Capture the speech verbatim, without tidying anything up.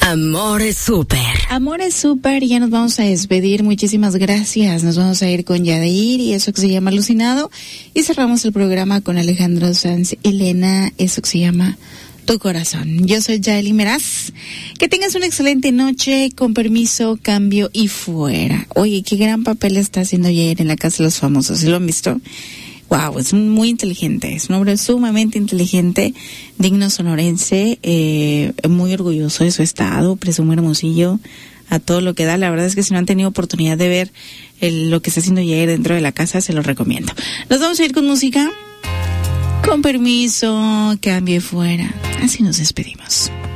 Amor es súper. Amor es súper, ya nos vamos a despedir. Muchísimas gracias. Nos vamos a ir con Yadir y eso que se llama Alucinado. Y cerramos el programa con Alejandro Sanz y Lena, eso que se llama Tu Corazón. Yo soy Yaeli Meraz. Que tengas una excelente noche. Con permiso, cambio y fuera. Oye, qué gran papel está haciendo Yair en La Casa de los Famosos. ¿Sí lo han visto? Wow, es muy inteligente, es un hombre sumamente inteligente, digno sonorense, eh, muy orgulloso de su estado, presume Hermosillo a todo lo que da. La verdad es que si no han tenido oportunidad de ver el, lo que está haciendo Yair dentro de la casa, se lo recomiendo. Nos vamos a ir con música. Con permiso, cambie fuera. Así nos despedimos.